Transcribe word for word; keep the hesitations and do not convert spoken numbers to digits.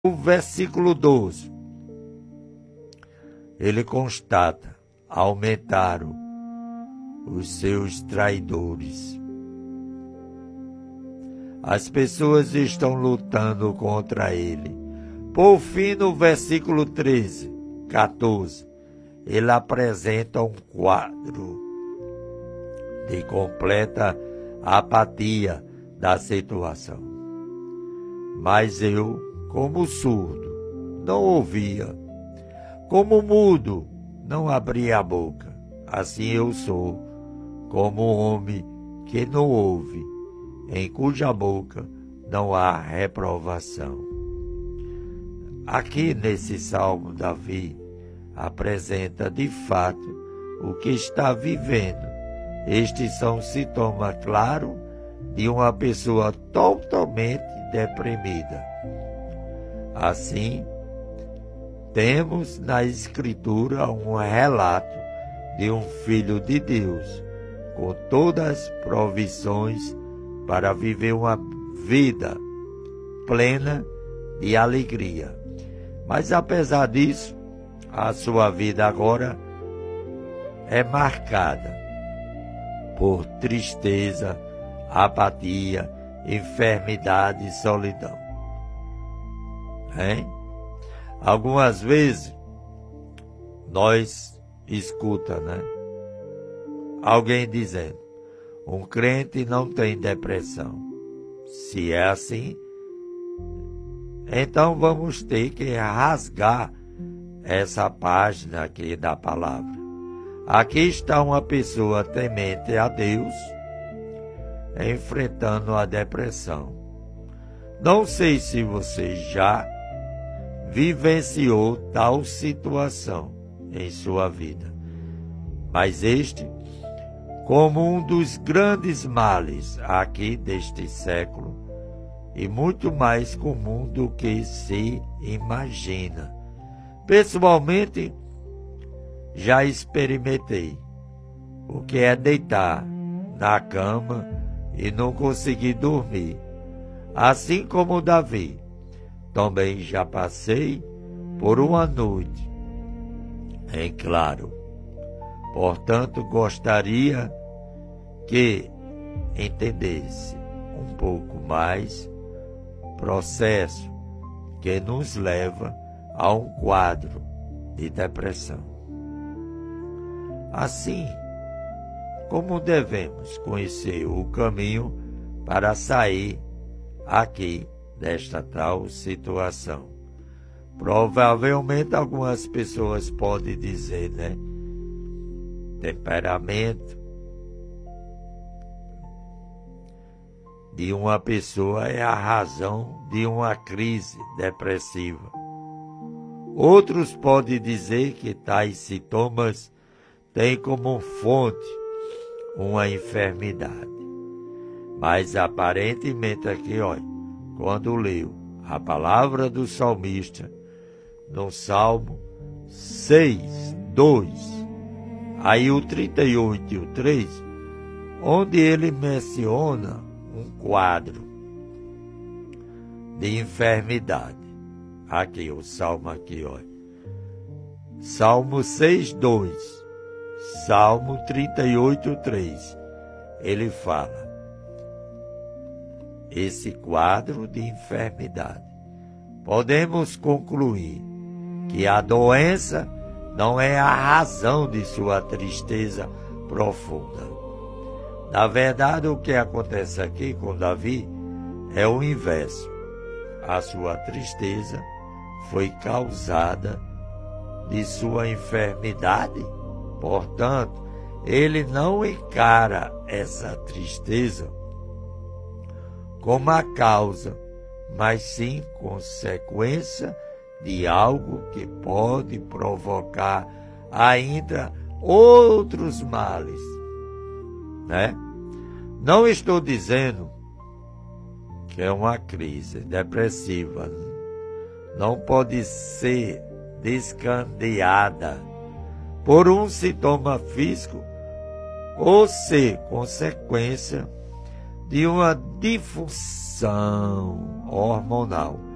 O versículo doze, ele constata: aumentaram os seus traidores. As pessoas estão lutando contra ele. Por fim, no versículo treze, quatorze, ele apresenta um quadro de completa apatia da situação. Mas eu, como surdo, não ouvia, como mudo, não abria a boca. Assim eu sou, como homem que não ouve, em cuja boca não há reprovação. Aqui nesse salmo, Davi apresenta de fato o que está vivendo. Estes são sintomas claros de uma pessoa totalmente deprimida. Assim, temos na Escritura um relato de um filho de Deus, com todas as provisões para viver uma vida plena de alegria. Mas apesar disso, a sua vida agora é marcada por tristeza, apatia, enfermidade e solidão. Hein? Algumas vezes nós escuta, né? Alguém dizendo: um crente não tem depressão. Se é assim, então vamos ter que rasgar essa página aqui da palavra. Aqui está uma pessoa temente a Deus enfrentando a depressão. Não sei se você já vivenciou tal situação em sua vida, mas este, como um dos grandes males aqui deste século, e muito mais comum do que se imagina. Pessoalmente, já experimentei o que é deitar na cama e não conseguir dormir. Assim como Davi, também já passei por uma noite em claro. Portanto, gostaria que entendesse um pouco mais o processo que nos leva a um quadro de depressão. Assim, como devemos conhecer o caminho para sair aqui desta tal situação? Provavelmente algumas pessoas podem dizer, né? Temperamento de uma pessoa é a razão de uma crise depressiva. Outros podem dizer que tais sintomas têm como fonte uma enfermidade. Mas aparentemente aqui, olha, quando leu a palavra do salmista no Salmo seis, dois, aí o trinta e oito e o três, onde ele menciona um quadro de enfermidade. Aqui, o Salmo aqui, olha. Salmo seis, dois, Salmo trinta e oito, três. Ele fala esse quadro de enfermidade. Podemos concluir que a doença não é a razão de sua tristeza profunda. Na verdade, o que acontece aqui com Davi é o inverso. A sua tristeza foi causada de sua enfermidade. Portanto, ele não encara essa tristeza como a causa, mas sim consequência de algo que pode provocar ainda outros males, né? Não estou dizendo que é uma crise depressiva, não pode ser descandeada por um sintoma físico ou ser consequência de uma disfunção hormonal.